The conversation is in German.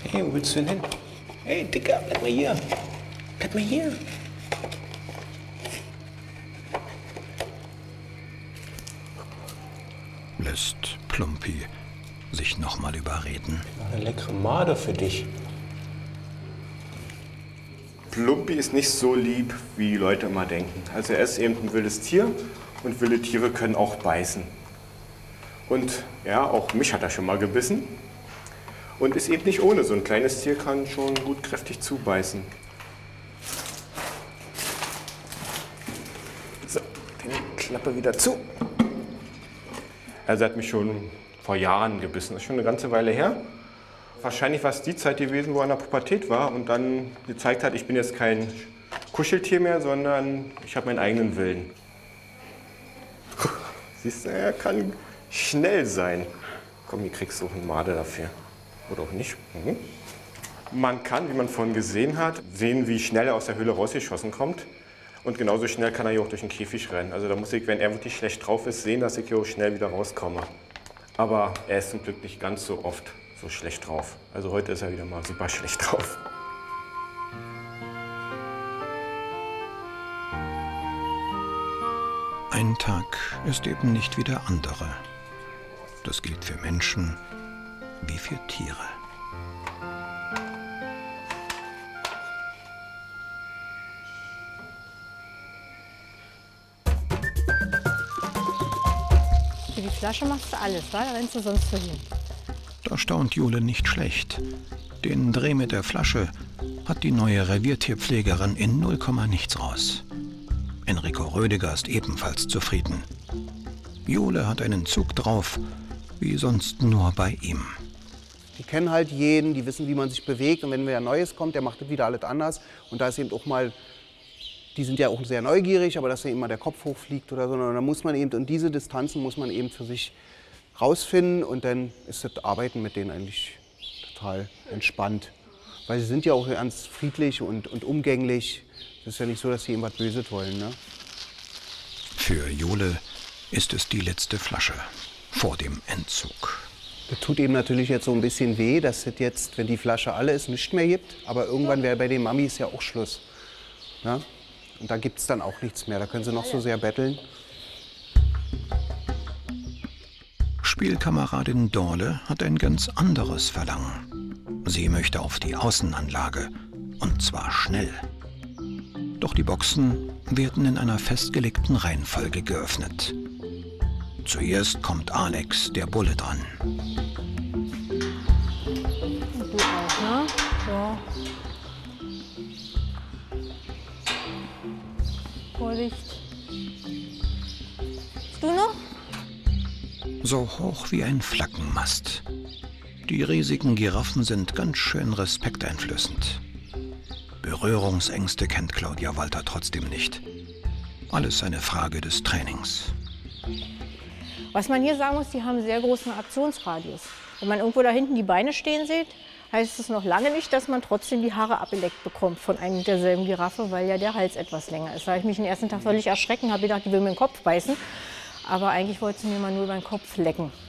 Hey, wo willst du denn hin? Hey, Dicker, bleib mal hier. Bleib mal hier. Lässt Plumpi sich noch mal überreden. Eine leckere Made für dich. Plumpi ist nicht so lieb, wie die Leute immer denken. Also er ist eben ein wildes Tier und wilde Tiere können auch beißen. Und ja, auch mich hat er schon mal gebissen. Und ist eben nicht ohne. So ein kleines Tier kann schon gut kräftig zubeißen. So, die Klappe wieder zu. Also er hat mich schon vor Jahren gebissen. Das ist schon eine ganze Weile her. Wahrscheinlich war es die Zeit gewesen, wo er in der Pubertät war und dann gezeigt hat, ich bin jetzt kein Kuscheltier mehr, sondern ich habe meinen eigenen Willen. Siehst du, er kann schnell sein. Komm, hier kriegst du auch eine Made dafür. Oder auch nicht. Mhm. Man kann, wie man vorhin gesehen hat, sehen, wie schnell er aus der Höhle rausgeschossen kommt. Und genauso schnell kann er hier auch durch den Käfig rennen. Also da muss ich, wenn er wirklich schlecht drauf ist, sehen, dass ich hier auch schnell wieder rauskomme. Aber er ist zum Glück nicht ganz so oft so schlecht drauf. Also heute ist er wieder mal super schlecht drauf. Ein Tag ist eben nicht wie der andere. Das gilt für Menschen wie für Tiere. Für die Flasche machst du alles, wa? Da rennst du sonst so hin. Da staunt Jule nicht schlecht. Den Dreh mit der Flasche hat die neue Reviertierpflegerin in 0, nichts raus. Enrico Rödiger ist ebenfalls zufrieden. Jule hat einen Zug drauf, wie sonst nur bei ihm. Die kennen halt jeden, die wissen, wie man sich bewegt. Und wenn wieder Neues kommt, der macht das wieder alles anders. Und da ist eben auch mal, die sind ja auch sehr neugierig, aber dass da immer der Kopf hochfliegt oder so. Und da muss man eben, und diese Distanzen muss man eben für sich rausfinden. Und dann ist das Arbeiten mit denen eigentlich total entspannt. Weil sie sind ja auch ganz friedlich und umgänglich. Es ist ja nicht so, dass sie ihm was Böses wollen, ne? Für Jule ist es die letzte Flasche vor dem Entzug. Das tut ihm natürlich jetzt so ein bisschen weh, dass es jetzt, wenn die Flasche alle ist, nichts mehr gibt. Aber irgendwann wäre bei den Mamis ja auch Schluss. Ja? Und da gibt es dann auch nichts mehr. Da können sie noch so sehr betteln. Spielkameradin Dorle hat ein ganz anderes Verlangen. Sie möchte auf die Außenanlage, und zwar schnell. Doch die Boxen werden in einer festgelegten Reihenfolge geöffnet. Zuerst kommt Alex, der Bulle, dran. Du auch, ne? So. Vorsicht. Bist du noch? So hoch wie ein Flaggenmast. Die riesigen Giraffen sind ganz schön respekteinflößend. Berührungsängste kennt Claudia Walter trotzdem nicht. Alles eine Frage des Trainings. Was man hier sagen muss, die haben einen sehr großen Aktionsradius. Wenn man irgendwo da hinten die Beine stehen sieht, heißt es noch lange nicht, dass man trotzdem die Haare abgeleckt bekommt von einer derselben Giraffe, weil ja der Hals etwas länger ist. Da habe ich mich den ersten Tag völlig erschrecken, habe gedacht, die will mir den Kopf beißen. Aber eigentlich wollte sie mir mal nur über den Kopf lecken.